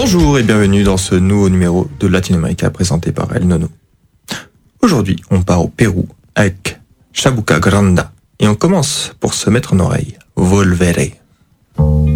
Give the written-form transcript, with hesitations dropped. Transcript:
Bonjour et bienvenue dans ce nouveau numéro de Latinoamérica présenté par El Nono. Aujourd'hui, on part au Pérou avec Chabuca Granda et on commence pour se mettre en oreille Volveré.